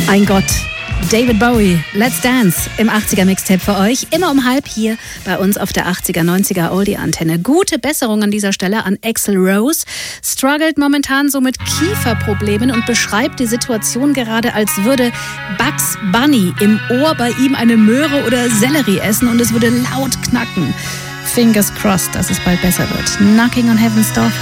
Mein Gott, David Bowie, Let's Dance im 80er-Mixtape für euch. Immer um 12 hier bei uns auf der 80er-90er Oldie-Antenne. Gute Besserung an dieser Stelle an Axl Rose. Struggelt momentan so mit Kieferproblemen und beschreibt die Situation gerade, als würde Bugs Bunny im Ohr bei ihm eine Möhre oder Sellerie essen und es würde laut knacken. Fingers crossed, dass es bald besser wird. Knocking on Heaven's Door.